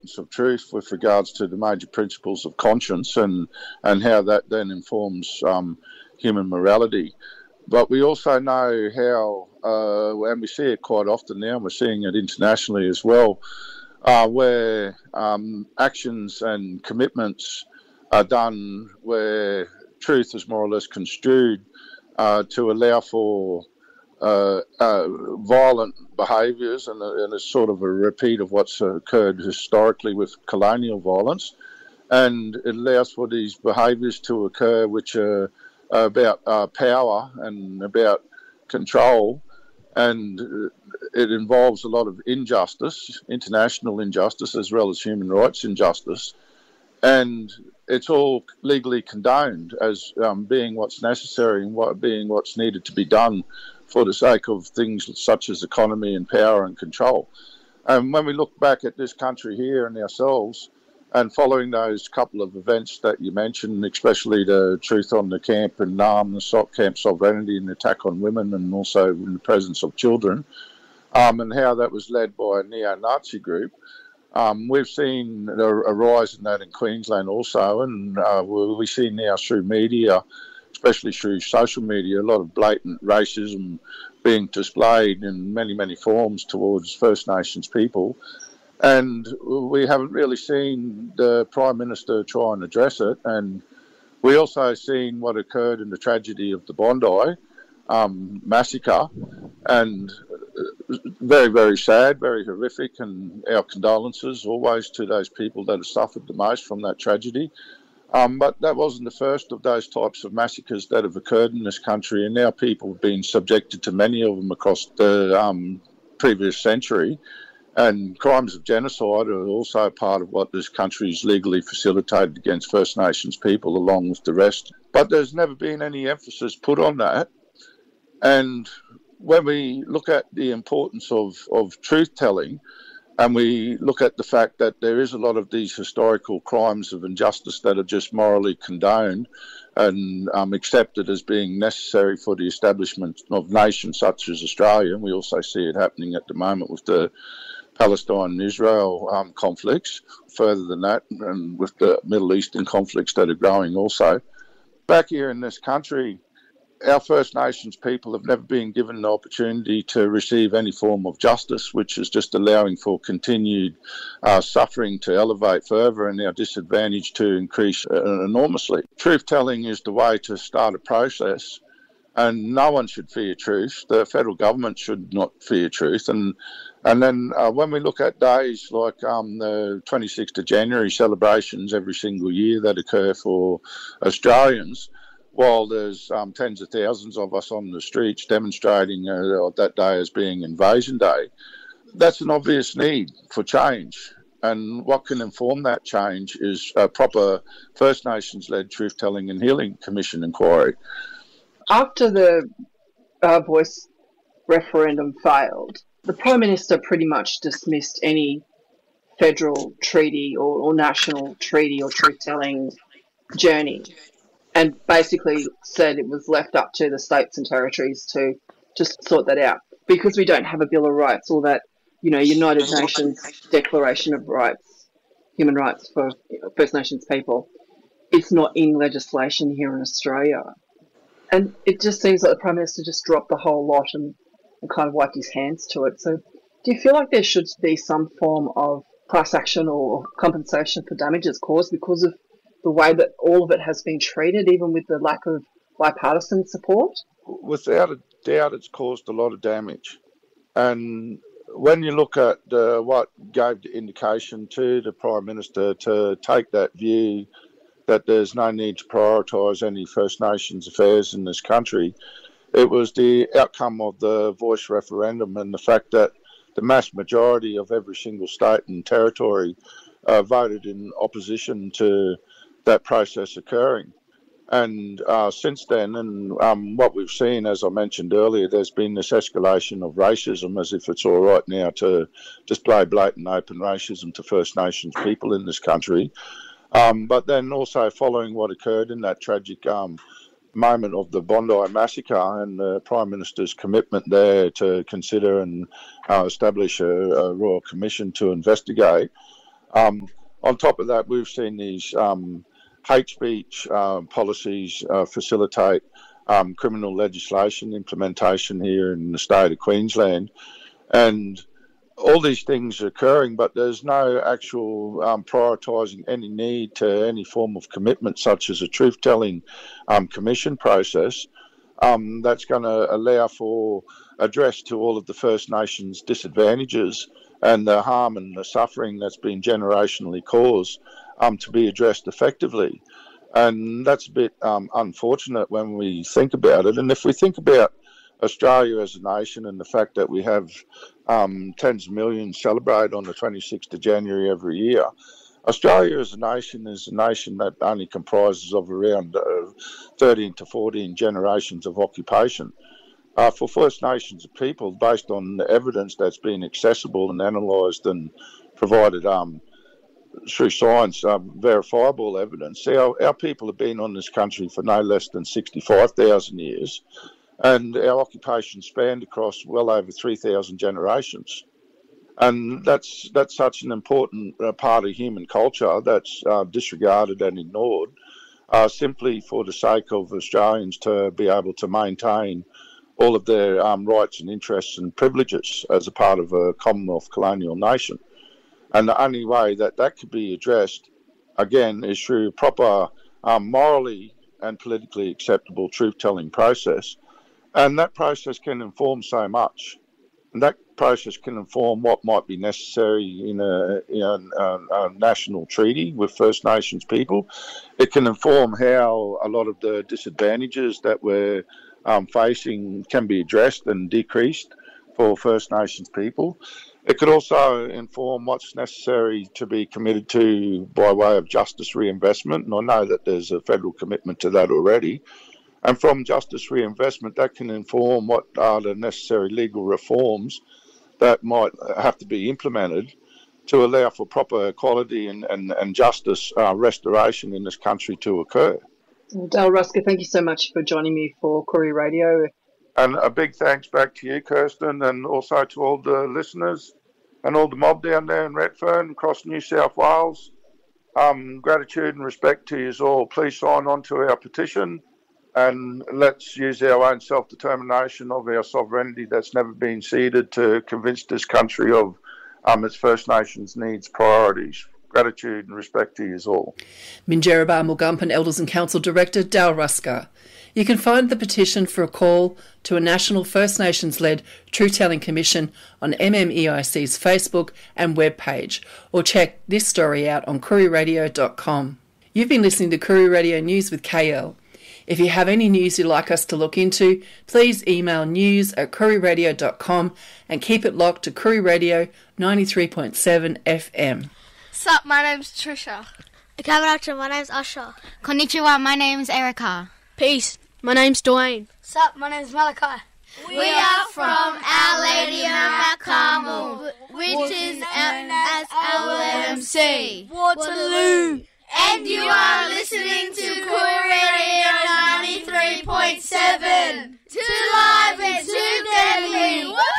of truth with regards to the major principles of conscience and how that then informs human morality. But we also know how, and we see it quite often now, and we're seeing it internationally as well, where actions and commitments are done where truth is more or less construed to allow for violent behaviours, and it's sort of a repeat of what's occurred historically with colonial violence, and it allows for these behaviours to occur which are about power and about control, and it involves a lot of injustice, international injustice, as well as human rights injustice, and it's all legally condoned as being what's necessary and being what's needed to be done for the sake of things such as economy and power and control. And when we look back at this country here and ourselves, and following those couple of events that you mentioned, especially the truth on the camp in Naarm, the camp sovereignty and the attack on women, and also in the presence of children, and how that was led by a neo-Nazi group, we've seen a rise in that in Queensland also, and we see now through media, especially through social media, a lot of blatant racism being displayed in many, many forms towards First Nations people. And we haven't really seen the Prime Minister try and address it. And we also seen what occurred in the tragedy of the Bondi massacre, and very, very sad, very horrific, and our condolences always to those people that have suffered the most from that tragedy. But that wasn't the first of those types of massacres that have occurred in this country, and now people have been subjected to many of them across the previous century. And crimes of genocide are also part of what this country's legally facilitated against First Nations people, along with the rest. But there's never been any emphasis put on that. And when we look at the importance of truth-telling, and we look at the fact that there is a lot of these historical crimes of injustice that are just morally condoned and accepted as being necessary for the establishment of nations such as Australia, and we also see it happening at the moment with the Palestine and Israel conflicts, further than that, and with the Middle Eastern conflicts that are growing also. Back here in this country, our First Nations people have never been given the opportunity to receive any form of justice, which is just allowing for continued suffering to elevate further and our disadvantage to increase enormously. Truth-telling is the way to start a process, and no one should fear truth. The federal government should not fear truth. And then when we look at days like the 26th of January celebrations every single year that occur for Australians, while there's tens of thousands of us on the streets demonstrating that day as being Invasion Day, that's an obvious need for change. And what can inform that change is a proper First Nations-led Truth-Telling and Healing Commission inquiry. After the Voice referendum failed, the Prime Minister pretty much dismissed any federal treaty or national treaty or truth-telling journey, and basically said it was left up to the states and territories to just sort that out, because we don't have a Bill of Rights or that, United Nations Declaration of Rights, human rights for First Nations people. It's not in legislation here in Australia. And it just seems like the Prime Minister just dropped the whole lot and kind of wiped his hands to it. So do you feel like there should be some form of class action or compensation for damages caused because of the way that all of it has been treated, even with the lack of bipartisan support? Without a doubt, it's caused a lot of damage. And when you look at what gave the indication to the Prime Minister to take that view that there's no need to prioritise any First Nations affairs in this country, it was the outcome of the Voice referendum and the fact that the mass majority of every single state and territory voted in opposition to that process occurring. And since then, and what we've seen, as I mentioned earlier, there's been this escalation of racism, as if it's all right now to display blatant open racism to First Nations people in this country. But then also following what occurred in that tragic moment of the Bondi massacre and the Prime Minister's commitment there to consider and establish a royal commission to investigate, On top of that, we've seen these hate speech policies facilitate criminal legislation implementation here in the state of Queensland. And all these things are occurring, but there's no actual prioritising any need to any form of commitment, such as a truth-telling commission process that's going to allow for address to all of the First Nations disadvantages and the harm and the suffering that's been generationally caused to be addressed effectively. And that's a bit unfortunate when we think about it. And if we think about Australia as a nation and the fact that we have tens of millions celebrate on the 26th of January every year, Australia as a nation is a nation that only comprises of around 13 to 14 generations of occupation. For First Nations people, based on the evidence that's been accessible and analysed and provided through science, verifiable evidence, our people have been on this country for no less than 65,000 years, and our occupation spanned across well over 3,000 generations. And that's such an important part of human culture that's disregarded and ignored simply for the sake of Australians to be able to maintain all of their rights and interests and privileges as a part of a Commonwealth colonial nation. And the only way that that could be addressed, again, is through a proper morally and politically acceptable truth-telling process. And that process can inform so much. And that process can inform what might be necessary in a national treaty with First Nations people. It can inform how a lot of the disadvantages that we're facing can be addressed and decreased for First Nations people. It could also inform what's necessary to be committed to by way of justice reinvestment, and I know that there's a federal commitment to that already. And from justice reinvestment, that can inform what are the necessary legal reforms that might have to be implemented to allow for proper equality and justice restoration in this country to occur. Dale Ruska, thank you so much for joining me for Koori Radio. And a big thanks back to you, Kirsten, and also to all the listeners and all the mob down there in Redfern, across New South Wales. Gratitude and respect to you all. Please sign on to our petition and let's use our own self-determination of our sovereignty that's never been ceded to convince this country of its First Nations needs priorities. Gratitude and respect to you all. Minjerribah Mulgumpen Elders and Council Director Dale Ruska. You can find the petition for a call to a national First Nations-led Truth-Telling Commission on MMEIC's Facebook and web page, or check this story out on kooriradio.com. You've been listening to Koori Radio News with KL. If you have any news you'd like us to look into, please email news@kooriradio.com and keep it locked to Koori Radio 93.7 FM. Sup, my name's Trisha. Kabaracha, my name's Asha. Konnichiwa, my name's Erica. Peace, my name's Dwayne. Sup, my name's Malachi. We are from Our Lady of Mount Carmel, which is known as LMC, Waterloo. And you are listening to Koori Radio 93.7. Too live and too deadly.